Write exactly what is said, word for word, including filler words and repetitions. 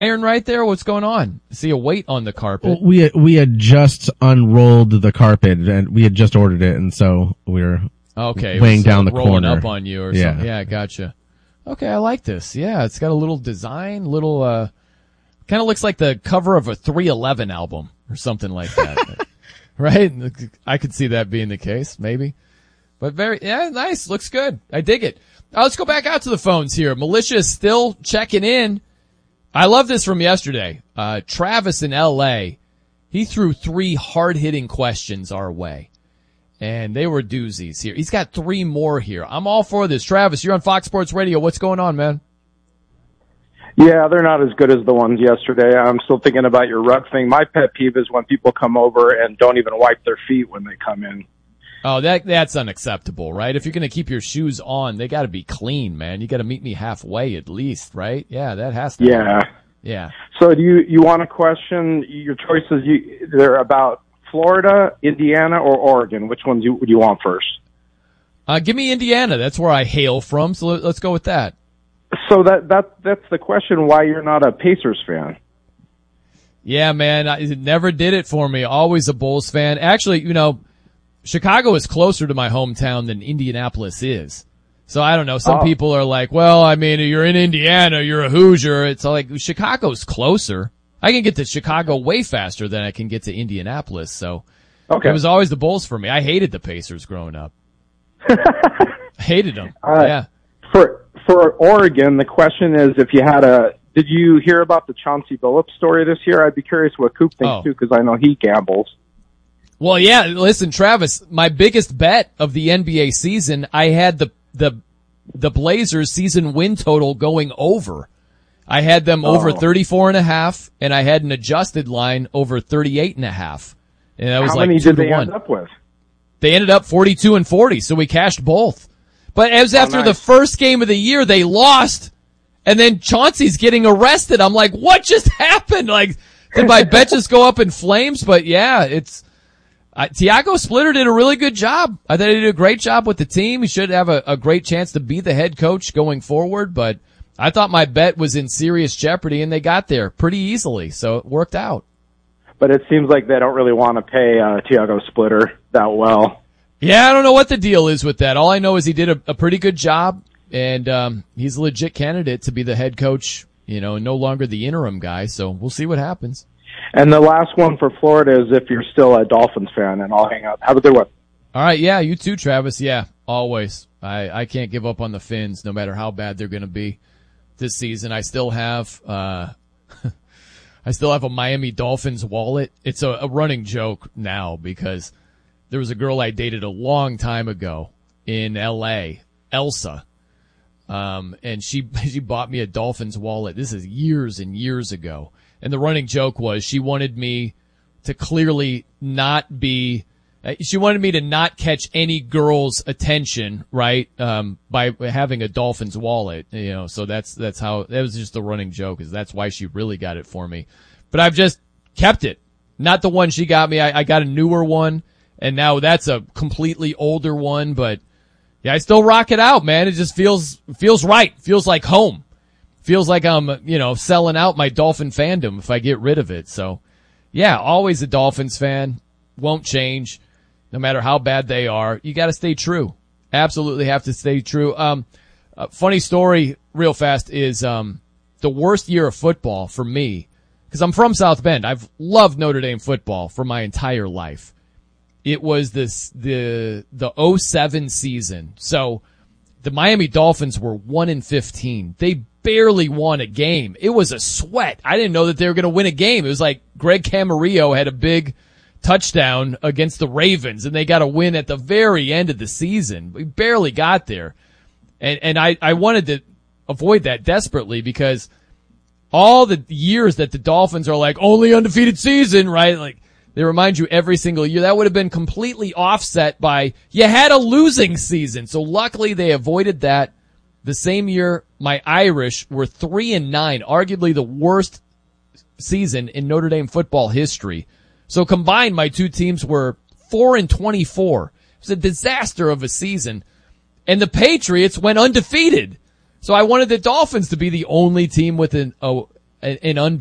iron right there? What's going on? I see a weight on the carpet. Well, we we had just unrolled the carpet and we had just ordered it, and so we were okay weighing was, down uh, the rolling corner up on you or yeah. something. Yeah, gotcha. Okay, I like this. Yeah, it's got a little design, little uh, kind of looks like the cover of a three eleven album or something like that, right? I could see that being the case, maybe. But very yeah, nice. Looks good. I dig it. Uh, let's go back out to the phones here. Militia is still checking in. I love this from yesterday. Uh, Travis in L A, he threw three hard-hitting questions our way. And they were doozies here. He's got three more here. I'm all for this. Travis, you're on Fox Sports Radio. What's going on, man? Yeah, they're not as good as the ones yesterday. I'm still thinking about your rug thing. My pet peeve is when people come over and don't even wipe their feet when they come in. Oh, that that's unacceptable, right? If you're going to keep your shoes on, they got to be clean, man. You got to meet me halfway at least, right? Yeah, that has to Yeah. happen. Yeah. So do you, you want to question your choices? You, they're about Florida, Indiana, or Oregon. Which ones you, would you want first? Uh, give me Indiana. That's where I hail from, so let's go with that. So that, that that's the question, why you're not a Pacers fan. Yeah, man, I, it never did it for me. Always a Bulls fan. Actually, you know, Chicago is closer to my hometown than Indianapolis is. So I don't know. Some oh. people are like, well, I mean, you're in Indiana, you're a Hoosier. It's like Chicago's closer. I can get to Chicago way faster than I can get to Indianapolis. So okay. It was always the Bulls for me. I hated the Pacers growing up. Hated them. Uh, yeah. For for Oregon, the question is, if you had a, did you hear about the Chauncey Billups story this year? I'd be curious what Coop thinks Oh. too, because I know he gambles. Well, yeah, listen, Travis, my biggest bet of the N B A season, I had the, the, the Blazers season win total going over. I had them over Oh. thirty-four and a half, and I had an adjusted line over thirty-eight and a half. And that was How like many two did to they one. end up with? They ended up forty-two and forty, so we cashed both. But as Oh, after nice. the first game of the year, they lost, and then Chauncey's getting arrested. I'm like, what just happened? Like, did my bet just go up in flames? But yeah, it's, Uh, Tiago Splitter did a really good job. I thought he did a great job with the team. He should have a, a great chance to be the head coach going forward, but I thought my bet was in serious jeopardy, and they got there pretty easily, so it worked out. But it seems like they don't really want to pay uh, Tiago Splitter that well. Yeah, I don't know what the deal is with that. All I know is he did a, a pretty good job, and um, he's a legit candidate to be the head coach, you know, no longer the interim guy, so we'll see what happens. And the last one for Florida is if you're still a Dolphins fan, and I'll hang out. Have a good one. All right, yeah, you too, Travis. Yeah, always. I, I can't give up on the Fins, no matter how bad they're going to be this season. I still have uh, I still have a Miami Dolphins wallet. It's a, a running joke now because there was a girl I dated a long time ago in L A, Elsa, um, and she she bought me a Dolphins wallet. This is years and years ago. And the running joke was she wanted me to clearly not be, she wanted me to not catch any girl's attention, right, um, by having a Dolphins wallet, you know, so that's, that's how, that was just the running joke, is that's why she really got it for me. But I've just kept it. Not the one she got me. I, I got a newer one, and now that's a completely older one, but yeah, I still rock it out, man. It just feels, feels right. Feels like home. Feels like I'm, you know, selling out my Dolphin fandom if I get rid of it. So, yeah, always a Dolphins fan. Won't change, no matter how bad they are. You got to stay true. Absolutely have to stay true. Um, a funny story, real fast, is um the worst year of football for me, because I'm from South Bend. I've loved Notre Dame football for my entire life. It was this the the oh seven season. So the Miami Dolphins were one and fifteen. They barely won a game. It was a sweat. I didn't know that they were going to win a game. It was like Greg Camarillo had a big touchdown against the Ravens, and they got a win at the very end of the season. We barely got there. And, and I, I wanted to avoid that desperately, because all the years that the Dolphins are like, only undefeated season, right? Like, they remind you every single year. That would have been completely offset by, you had a losing season. So luckily they avoided that. The same year, my Irish were three and nine, arguably the worst season in Notre Dame football history. So combined, my two teams were four and twenty-four. It was a disaster of a season. And the Patriots went undefeated. So I wanted the Dolphins to be the only team with an, a, an, an